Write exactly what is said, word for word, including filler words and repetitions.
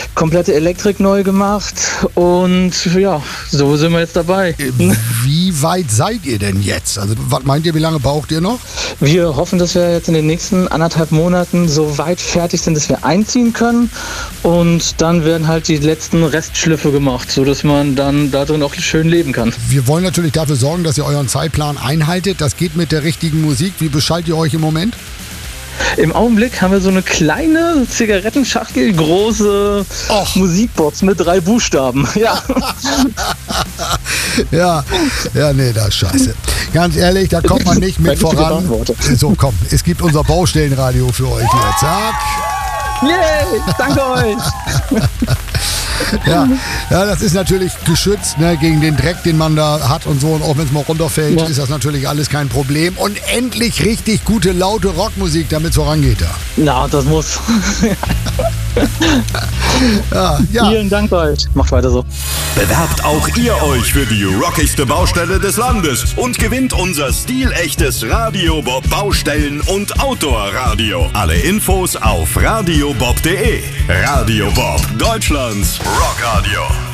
komplette Elektrik neu gemacht und ja, so sind wir jetzt dabei. Wie weit seid ihr denn jetzt? Also was meint ihr, wie lange braucht ihr noch? Wir hoffen, dass wir jetzt in den nächsten anderthalb Monaten so weit fertig sind, dass wir einziehen können und dann werden halt die letzten Restschliffe gemacht, sodass man dann da drin auch schön leben kann. Wir wollen natürlich dafür sorgen, dass ihr euren Zeitplan einhaltet. Das geht mit der richtigen Musik. Wie beschallt ihr euch im Moment? Im Augenblick haben wir so eine kleine Zigarettenschachtel, große Och. Musikbox mit drei Buchstaben. Ja. ja, ja, nee, das ist scheiße. Ganz ehrlich, da kommt man nicht mit voran. So, komm, es gibt unser Baustellenradio für euch hier. Zack. Yay, danke euch. Ja, ja, das ist natürlich geschützt, ne, gegen den Dreck, den man da hat und so. Und auch wenn es mal runterfällt, ja. ist das natürlich alles kein Problem. Und endlich richtig gute, laute Rockmusik, damit es vorangeht da. Na, das muss. ja, ja. Vielen Dank euch. Macht weiter so. Bewerbt auch ihr euch für die rockigste Baustelle des Landes und gewinnt unser stilechtes Radio Bob Baustellen- und Outdoor-Radio. Alle Infos auf radiobob punkt de. Radio Bob, Deutschlands Rockradio.